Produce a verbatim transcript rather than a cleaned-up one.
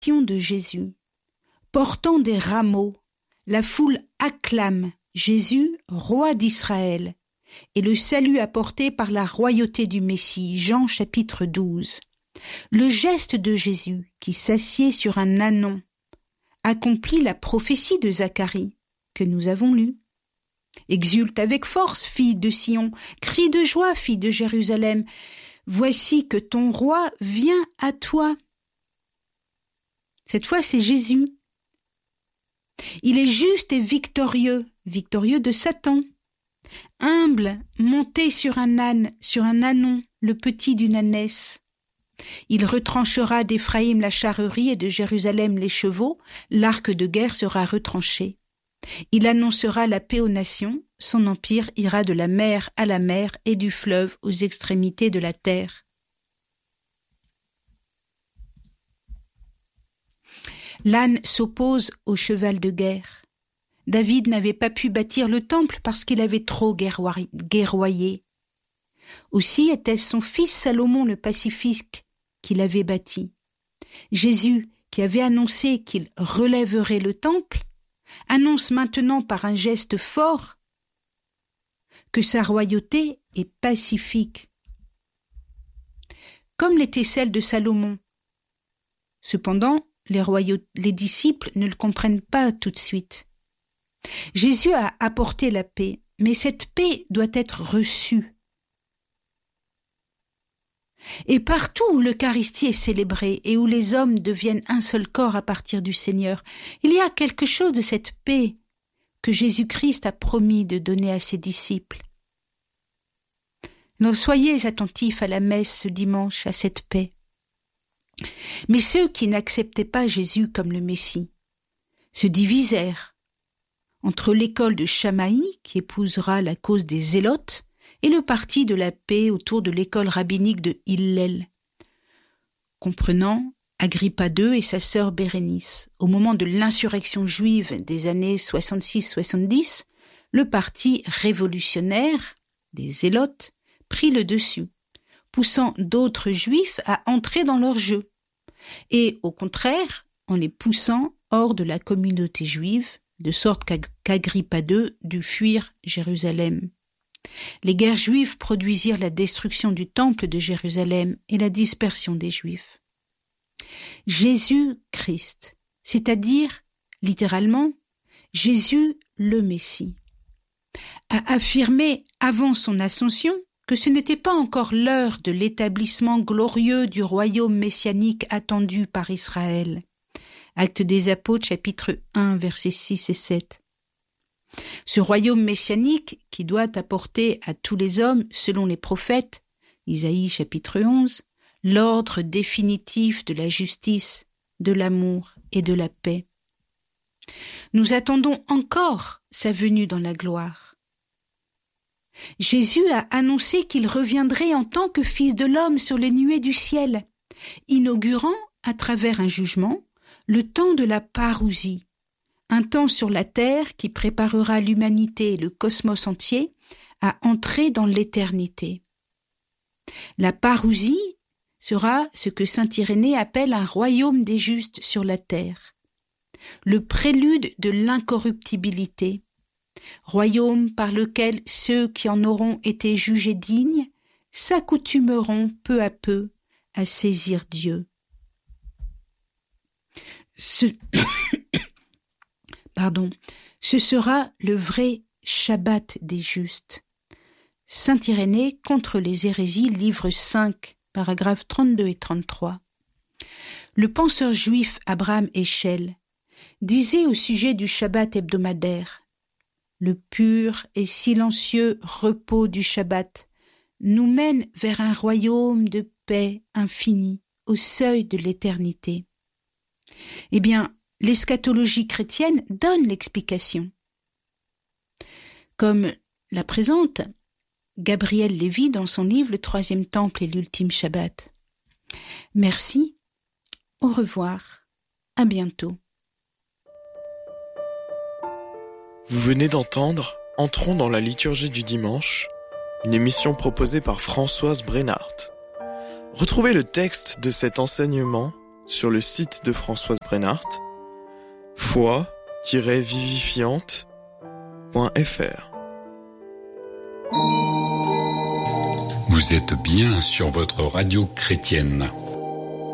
de Jésus. Portant des rameaux, la foule acclame Jésus, roi d'Israël, et le salut apporté par la royauté du Messie. Jean chapitre douze. Le geste de Jésus, qui s'assied sur un ânon, accomplit la prophétie de Zacharie, que nous avons lue. Exulte avec force, fille de Sion, crie de joie, fille de Jérusalem. Voici que ton roi vient à toi. Cette fois, c'est Jésus. Il est juste et victorieux, victorieux de Satan. Humble, monté sur un âne, sur un ânon, le petit d'une ânesse. Il retranchera d'Éphraïm la charrerie et de Jérusalem les chevaux, l'arc de guerre sera retranché. Il annoncera la paix aux nations, son empire ira de la mer à la mer et du fleuve aux extrémités de la terre. L'âne s'oppose au cheval de guerre. David n'avait pas pu bâtir le temple parce qu'il avait trop guerroyé. Aussi était-ce son fils Salomon le pacifique qui l'avait bâti. Jésus, qui avait annoncé qu'il relèverait le temple, annonce maintenant par un geste fort que sa royauté est pacifique, comme l'était celle de Salomon. Cependant, les, royaux, les disciples ne le comprennent pas tout de suite. Jésus a apporté la paix, mais cette paix doit être reçue. Et partout où l'Eucharistie est célébrée et où les hommes deviennent un seul corps à partir du Seigneur, il y a quelque chose de cette paix que Jésus-Christ a promis de donner à ses disciples. Alors soyez attentifs à la messe ce dimanche, à cette paix. Mais ceux qui n'acceptaient pas Jésus comme le Messie se divisèrent entre l'école de Chamaï, qui épousera la cause des Zélotes, et le parti de la paix autour de l'école rabbinique de Hillel, comprenant Agrippa deux et sa sœur Bérénice. Au moment de l'insurrection juive des années soixante-six soixante-dix, le parti révolutionnaire des Zélotes prit le dessus, poussant d'autres juifs à entrer dans leur jeu, et au contraire, en les poussant hors de la communauté juive, de sorte qu'Agrippa deux dut fuir Jérusalem. Les guerres juives produisirent la destruction du temple de Jérusalem et la dispersion des Juifs. Jésus-Christ, c'est-à-dire, littéralement, Jésus le Messie, a affirmé avant son ascension que ce n'était pas encore l'heure de l'établissement glorieux du royaume messianique attendu par Israël. Actes des Apôtres, chapitre un, versets six et sept. Ce royaume messianique qui doit apporter à tous les hommes, selon les prophètes, Isaïe chapitre onze, l'ordre définitif de la justice, de l'amour et de la paix. Nous attendons encore sa venue dans la gloire. Jésus a annoncé qu'il reviendrait en tant que Fils de l'homme sur les nuées du ciel, inaugurant, à travers un jugement, le temps de la parousie, un temps sur la terre qui préparera l'humanité et le cosmos entier à entrer dans l'éternité. La parousie sera ce que saint Irénée appelle un royaume des justes sur la terre, le prélude de l'incorruptibilité, royaume par lequel ceux qui en auront été jugés dignes s'accoutumeront peu à peu à saisir Dieu. Ce... Pardon, ce sera le vrai Shabbat des justes. Saint Irénée contre les hérésies, livre cinq, paragraphes trente-deux et trente-trois. Le penseur juif Abraham Heschel disait au sujet du Shabbat hebdomadaire: le pur et silencieux repos du Shabbat nous mène vers un royaume de paix infinie au seuil de l'éternité. Eh bien, l'eschatologie chrétienne donne l'explication. Comme la présente Gabriel Lévy dans son livre « Le troisième temple et l'ultime Shabbat ». Merci, au revoir, à bientôt. Vous venez d'entendre « Entrons dans la liturgie du dimanche », une émission proposée par Françoise Brennart. Retrouvez le texte de cet enseignement sur le site de Françoise Brennart, foi tiret vivifiante point f r. Vous êtes bien sur votre radio chrétienne.